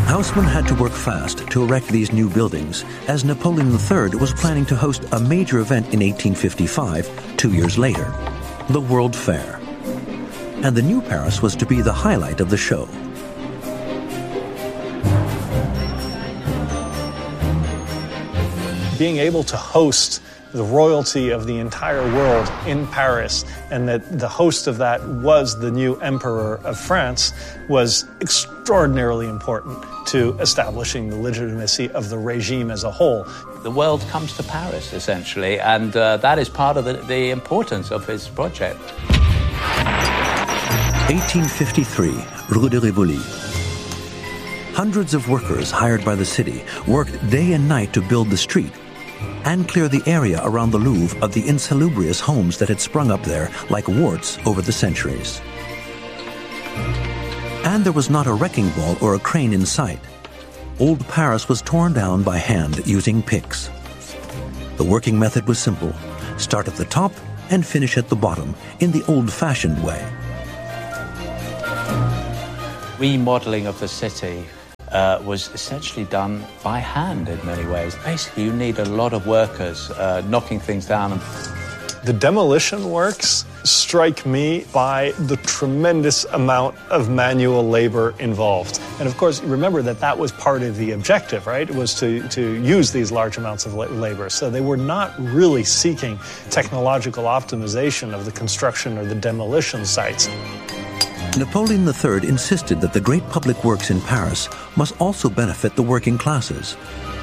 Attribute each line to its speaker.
Speaker 1: Haussmann had to work fast to erect these new buildings, as Napoleon III was planning to host a major event in 1855, 2 years later, the World Fair. And the new Paris was to be the highlight of the show.
Speaker 2: Being able to host the royalty of the entire world in Paris, and that the host of that was the new Emperor of France, was extraordinarily important to establishing the legitimacy of the regime as a whole.
Speaker 3: The world comes to Paris, essentially, and that is part of the importance of his project.
Speaker 1: 1853, Rue de Rivoli. Hundreds of workers hired by the city worked day and night to build the street and clear the area around the Louvre of the insalubrious homes that had sprung up there like warts over the centuries. And there was not a wrecking ball or a crane in sight. Old Paris was torn down by hand using picks. The working method was simple: start at the top and finish at the bottom in the old-fashioned way.
Speaker 3: Remodeling of the city was essentially done by hand in many ways. Basically, you need a lot of workers knocking things down.
Speaker 2: The demolition works strike me by the tremendous amount of manual labor involved. And of course, remember that was part of the objective, right? It was to use these large amounts of labor. So they were not really seeking technological optimization of the construction or the demolition sites.
Speaker 1: Napoleon III insisted that the great public works in Paris must also benefit the working classes.